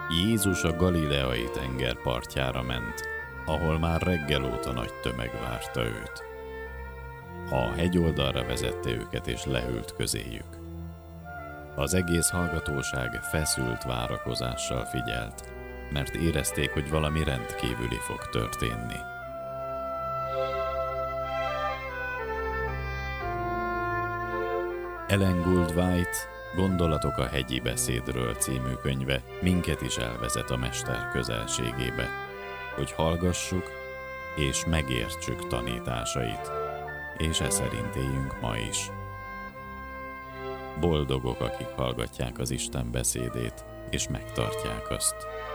Jézus a galileai tenger partjára ment, ahol már reggel óta nagy tömeg várta őt. A hegyoldalra vezette őket és leült közéjük. Az egész hallgatóság feszült várakozással figyelt, mert érezték, hogy valami rendkívüli fog történni. Ellen Gould White Gondolatok a hegyi beszédről című könyve minket is elvezet a mester közelségébe, hogy hallgassuk és megértsük tanításait, és e szerint éljünk ma is. Boldogok, akik hallgatják az Isten beszédét, és megtartják azt.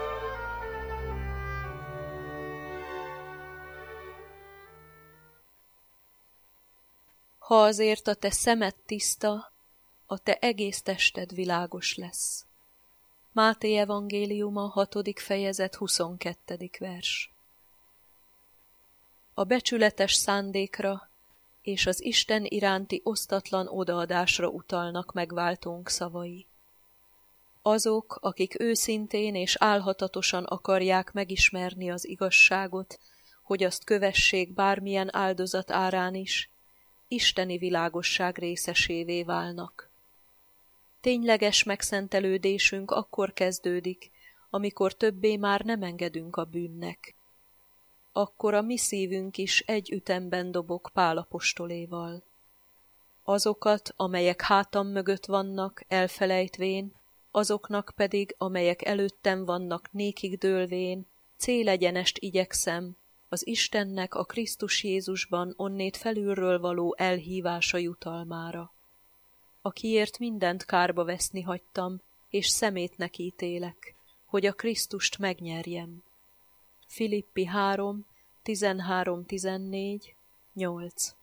Ha azért a te szemed tiszta, a te egész tested világos lesz. Máté evangéliuma 6. fejezet 22. vers. A becsületes szándékra és az Isten iránti osztatlan odaadásra utalnak megváltónk szavai. Azok, akik őszintén és álhatatosan akarják megismerni az igazságot, hogy azt kövessék bármilyen áldozat árán is, isteni világosság részesévé válnak. Tényleges megszentelődésünk akkor kezdődik, amikor többé már nem engedünk a bűnnek. Akkor a mi szívünk is egy ütemben dobog Pál apostoléval. Azokat, amelyek hátam mögött vannak, elfelejtvén, azoknak pedig, amelyek előttem vannak nékig dőlvén, célegyenest igyekszem, az Istennek a Krisztus Jézusban onnét felülről való elhívása jutalmára, akiért mindent kárba veszni hagytam, és szemétnek ítélek, hogy a Krisztust megnyerjem. Filippi 3, 13-14, 8.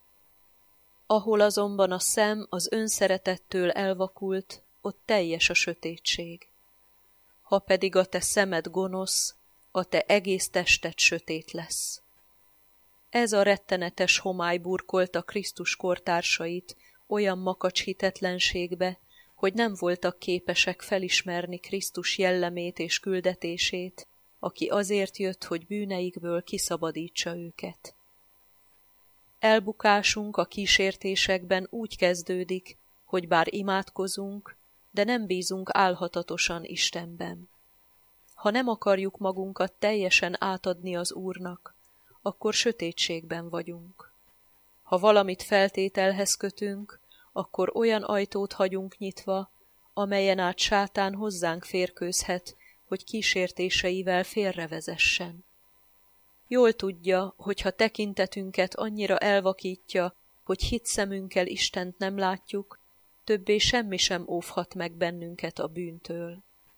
Ahol azonban a szem az önszeretettől elvakult, ott teljes a sötétség. Ha pedig a te szemed gonosz, a te egész tested sötét lesz. Ez a rettenetes homály burkolta Krisztus kortársait olyan makacs hitetlenségbe, hogy nem voltak képesek felismerni Krisztus jellemét és küldetését, aki azért jött, hogy bűneikből kiszabadítsa őket. Elbukásunk a kísértésekben úgy kezdődik, hogy bár imádkozunk, de nem bízunk álhatatosan Istenben. Ha nem akarjuk magunkat teljesen átadni az Úrnak, akkor sötétségben vagyunk. Ha valamit feltételhez kötünk, akkor olyan ajtót hagyunk nyitva, amelyen át sátán hozzánk férkőzhet, hogy kísértéseivel félrevezessen. Jól tudja, hogy ha tekintetünket annyira elvakítja, hogy hitszemünkkel Istent nem látjuk, többé semmi sem óvhat meg bennünket a bűntől.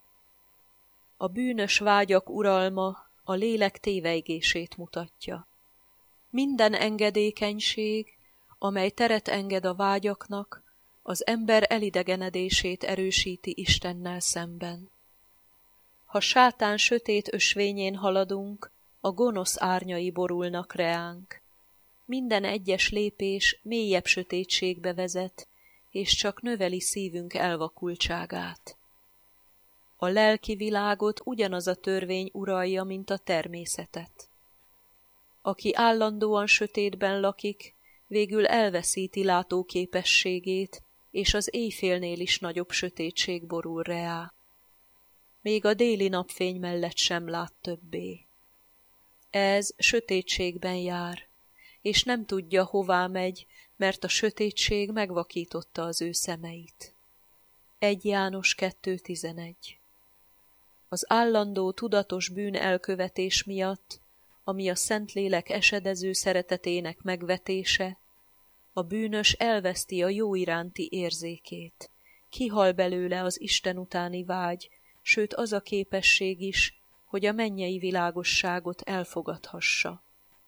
A bűnös vágyak uralma a lélek tévejgését mutatja. Minden engedékenység, amely teret enged a vágyaknak, az ember elidegenedését erősíti Istennel szemben. Ha sátán sötét ösvényén haladunk, a gonosz árnyai borulnak reánk. Minden egyes lépés mélyebb sötétségbe vezet, és csak növeli szívünk elvakultságát. A lelki világot ugyanaz a törvény uralja, mint a természetet. Aki állandóan sötétben lakik, végül elveszíti látóképességét, és az éjfélnél is nagyobb sötétség borul reá. Még a déli napfény mellett sem lát többé. Ez sötétségben jár, és nem tudja, hová megy, mert a sötétség megvakította az ő szemeit. 1 János 2.11. Az állandó tudatos bűn elkövetés miatt, ami a Szentlélek esedező szeretetének megvetése, a bűnös elveszti a jó iránti érzékét, kihal belőle az Isten utáni vágy, sőt az a képesség is, hogy a mennyei világosságot elfogadhassa.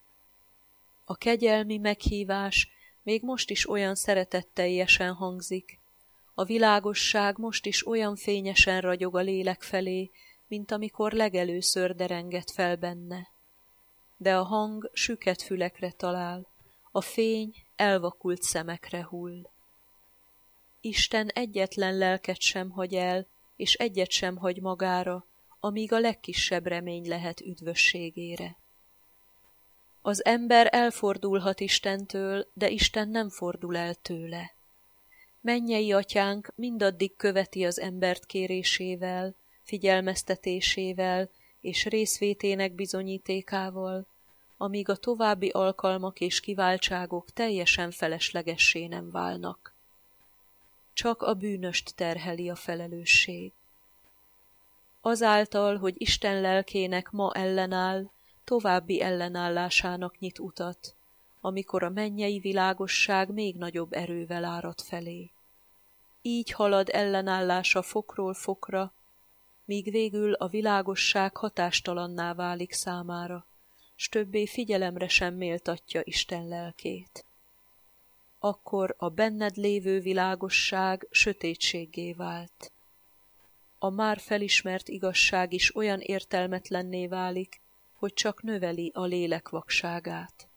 A kegyelmi meghívás még most is olyan szeretetteljesen hangzik, a világosság most is olyan fényesen ragyog a lélek felé, mint amikor legelőször derengett fel benne. De a hang süket fülekre talál, a fény elvakult szemekre hull. Isten egyetlen lelket sem hagy el, és egyet sem hagy magára, amíg a legkisebb remény lehet üdvösségére. Az ember elfordulhat Istentől, de Isten nem fordul el tőle. Mennyei Atyánk mindaddig követi az embert kérésével, figyelmeztetésével és részvétének bizonyítékával, amíg a további alkalmak és kiváltságok teljesen feleslegessé nem válnak. Csak a bűnöst terheli a felelősség. Azáltal, hogy Isten lelkének ma ellenáll, további ellenállásának nyit utat, amikor a mennyei világosság még nagyobb erővel árad felé. Így halad ellenállása fokról fokra, míg végül a világosság hatástalanná válik számára, s többé figyelemre sem méltatja Isten lelkét. Akkor a benned lévő világosság sötétséggé vált. A már felismert igazság is olyan értelmetlenné válik, hogy csak növeli a lélek vakságát.